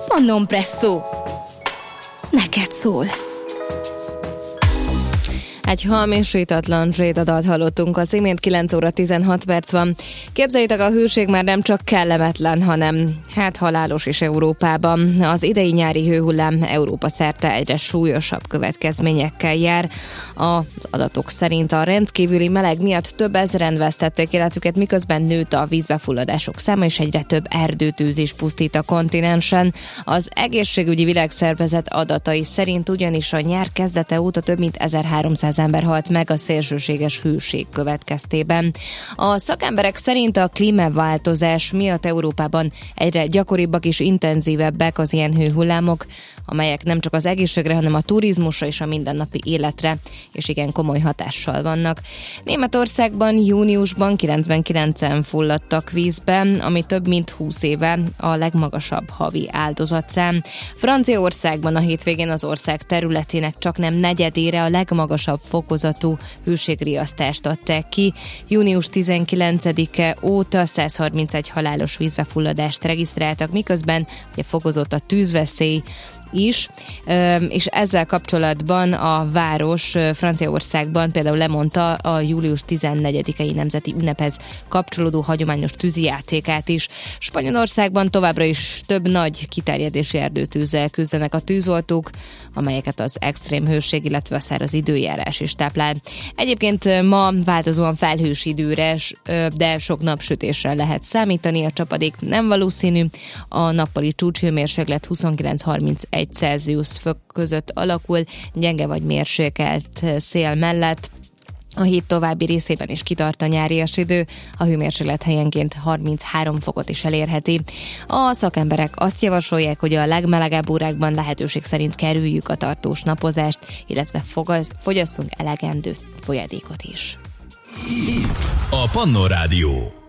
Pannon Presszó. Neked szól. Egy hamisítatlan sétadalt hallottunk, az imént 9 óra 16 perc van. Képzeljétek, a hőség már nem csak kellemetlen, hanem halálos is Európában. Az idei nyári hőhullám Európa szerte egyre súlyosabb következményekkel jár. Az adatok szerint a rendkívüli meleg miatt több ezren vesztették életüket, miközben nőtt a vízbefulladások száma, és egyre több erdőtűz is pusztít a kontinensen. Az egészségügyi világszervezet adatai szerint ugyanis a nyár kezdete óta több mint 1300 ember halt meg a szélsőséges hőség következtében. A szakemberek szerint a klímaváltozás miatt Európában egyre gyakoribbak és intenzívebbek az ilyen hőhullámok, amelyek nem csak az egészségre, hanem a turizmusra és a mindennapi életre és igen komoly hatással vannak. Németországban júniusban 99-en fulladtak vízbe, ami több mint 20 éve a legmagasabb havi áldozatszám. Franciaországban a hétvégén az ország területének csaknem negyedére a legmagasabb fokozatú hőségriasztást adták ki. Június 19-e óta 131 halálos vízbefulladást regisztráltak, miközben ugye fokozott a tűzveszély is, és ezzel kapcsolatban a város Franciaországban például lemondta a július 14-i nemzeti ünnephez kapcsolódó hagyományos tűzijátékát is. Spanyolországban továbbra is több nagy kiterjedési erdőtűzzel küzdenek a tűzoltók, amelyeket az extrém hőség, illetve a száraz időjárás is táplál. Egyébként ma változóan felhős időre, de sok napsütésre lehet számítani, a csapadék nem valószínű, a nappali csúcshőmérséklet 29-31 Celsius fok között alakul, gyenge vagy mérsékelt szél mellett. A hét további részében is kitart a nyárias idő, a hőmérséklet helyenként 33 fokot is elérheti. A szakemberek azt javasolják, hogy a legmelegebb órákban lehetőség szerint kerüljük a tartós napozást, illetve fogyasszunk elegendő folyadékot is. Itt a Pannon Rádió.